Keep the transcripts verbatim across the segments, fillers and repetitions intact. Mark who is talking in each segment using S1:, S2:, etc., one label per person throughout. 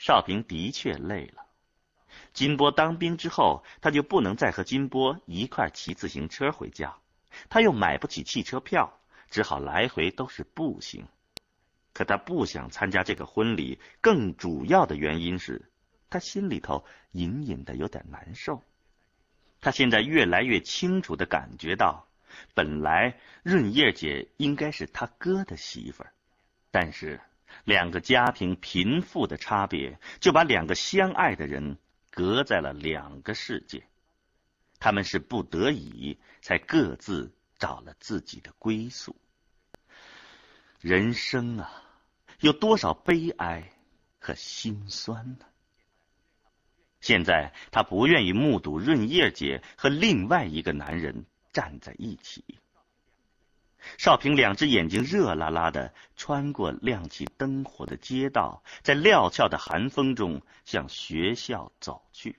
S1: 少平的确累了。金波当兵之后，他就不能再和金波一块骑自行车回家，他又买不起汽车票，只好来回都是步行。可他不想参加这个婚礼，更主要的原因是他心里头隐隐的有点难受。他现在越来越清楚地感觉到，本来润叶姐应该是他哥的媳妇儿，但是两个家庭贫富的差别，就把两个相爱的人隔在了两个世界。他们是不得已才各自找了自己的归宿。人生啊，有多少悲哀和心酸呢？现在他不愿意目睹润叶姐和另外一个男人站在一起。少平两只眼睛热辣辣的穿过亮起灯火的街道，在料峭的寒风中向学校走去。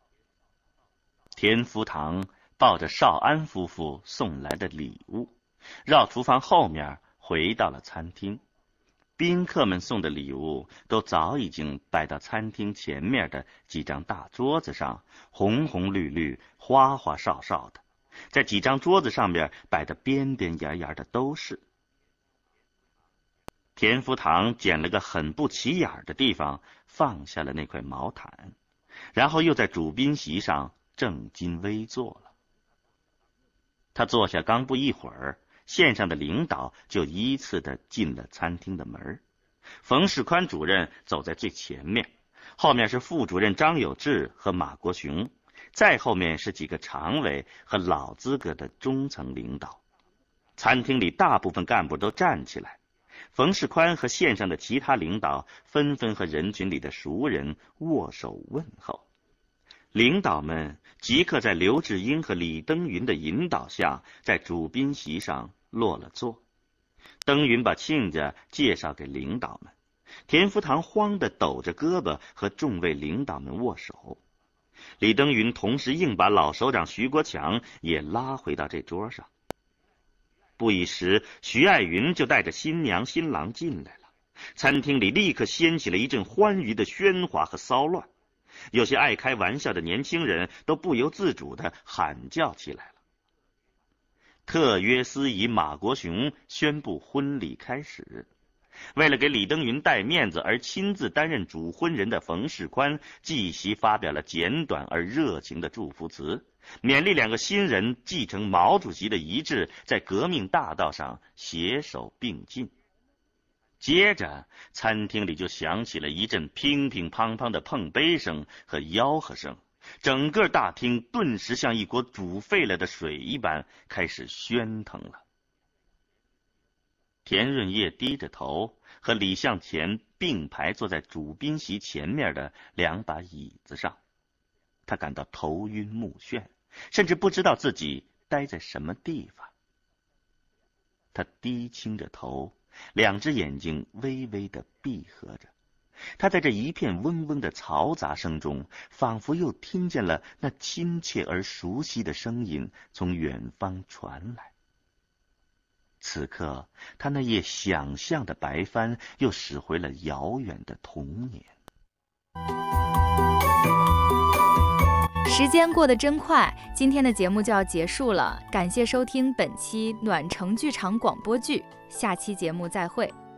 S1: 田福堂抱着少安夫妇送来的礼物，绕厨房后面回到了餐厅。宾客们送的礼物都早已经摆到餐厅前面的几张大桌子上，红红绿绿，花花哨哨的，在几张桌子上面摆的边边沿沿的都是。田福堂捡了个很不起眼的地方，放下了那块毛毯，然后又在主宾席上正襟危坐了。他坐下刚不一会儿，县上的领导就依次的进了餐厅的门。冯世宽主任走在最前面，后面是副主任张有志和马国雄，再后面是几个常委和老资格的中层领导。餐厅里大部分干部都站起来，冯世宽和县上的其他领导纷纷和人群里的熟人握手问候。领导们即刻在刘志英和李登云的引导下，在主宾席上落了座。登云把亲家介绍给领导们，田福堂慌得抖着胳膊和众位领导们握手。李登云同时硬把老首长徐国强也拉回到这桌上。不一时，徐爱云就带着新娘新郎进来了，餐厅里立刻掀起了一阵欢愉的喧哗和骚乱。有些爱开玩笑的年轻人都不由自主地喊叫起来了。特约司仪马国雄宣布婚礼开始。为了给李登云带面子而亲自担任主婚人的冯世宽继席发表了简短而热情的祝福词，勉励两个新人继承毛主席的遗志，在革命大道上携手并进。接着餐厅里就响起了一阵乒乒乓乓的碰杯声和吆喝声，整个大厅顿时像一锅煮沸了的水一般开始喧腾了。田润叶低着头，和李向前并排坐在主宾席前面的两把椅子上。他感到头晕目眩，甚至不知道自己待在什么地方。他低倾着头，两只眼睛微微地闭合着。他在这一片嗡嗡的嘈杂声中，仿佛又听见了那亲切而熟悉的声音从远方传来。此刻，他那页想象的白帆又驶回了遥远的童年。
S2: 时间过得真快，今天的节目就要结束了，感谢收听本期暖城剧场广播剧，下期节目再会。